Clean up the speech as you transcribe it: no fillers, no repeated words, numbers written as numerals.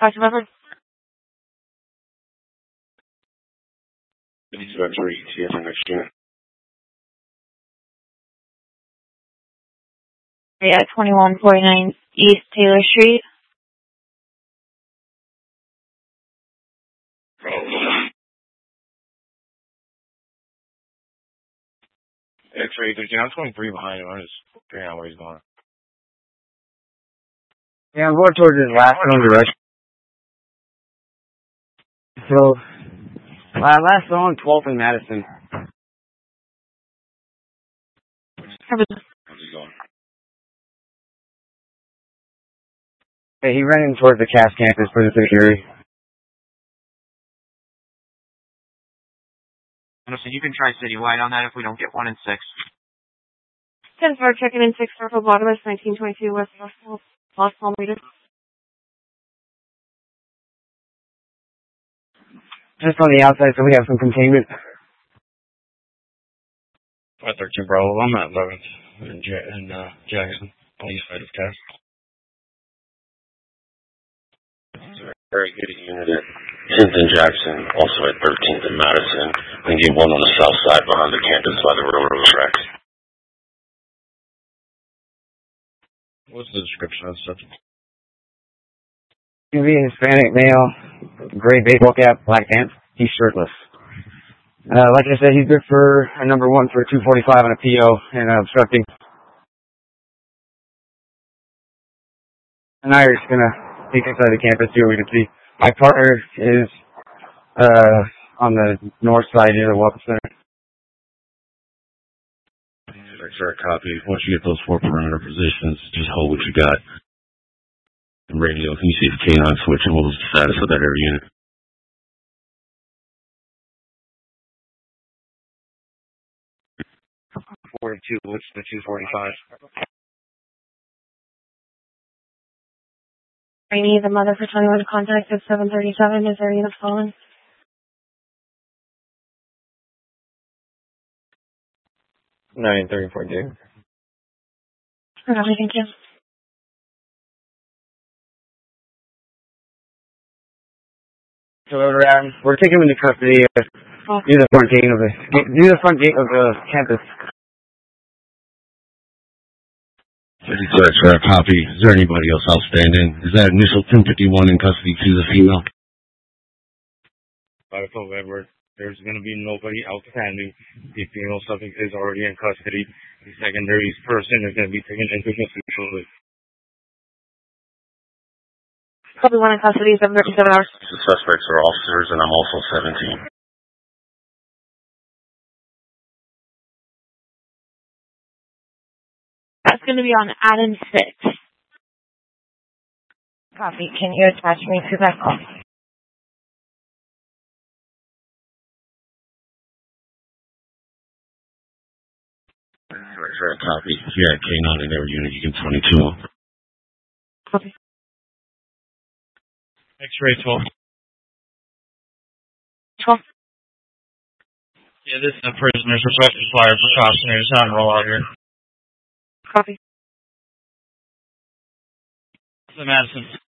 Dr. Beverly. These X-ray ETA for next unit. Yeah, 2149 East Taylor Street. X-ray 13. I'm 23 behind him. I'm just figuring out where he's going. Yeah, I'm going towards his last known direction. So, last on 12th and Madison. Where's he going? Hey, he ran in towards the Cass campus for the security. Anderson, you can try citywide on that if we don't get 1 and 6. 10-4, checking in 6 Circle Block West, 1922 West Los Palmitas. Just on the outside, so we have some containment. 513 Bravo. I'm at 11th in Jackson, on the east side of Cass. Very good unit at 10th and Jackson, also at 13th and Madison, and gave one on the south side behind the campus by the railroad tracks. What's the description of the subject? He's going to be a Hispanic male, gray baseball cap, black pants. He's shirtless. Like I said, he's good for a number 1 for a 245 on a PO and obstructing. And Irish going to peek inside the campus, see what we can see. My partner is on the north side near the Welcome Center. Sure, copy. Once you get those 4 perimeter positions, just hold what you got. And radio, can you see the K9 switch and what was the status of that area unit? What's the 245? Rainy, the mother for 21 to contact at 737. Is there a unit fallen? No, 34, Thank you. So we're taking him into custody near the front gate of the campus. 52 X-ray, copy. Is there anybody else outstanding? Is that initial 1051 in custody to the female? By November, there's going to be nobody outstanding. The female subject is already in custody. The secondary person is going to be taken into custody shortly. Copy 1 in custody, 737 hours. The suspects are officers, and I'm also 17. That's going to be on Adam 6. Copy. Can you attach me to that call? Sure, copy. If you had K9 in every unit, you can 22 them. Copy. X-ray 12. 12. Yeah, this is a prisoner's requested fire precautionary time rollout here. Copy. The Madison.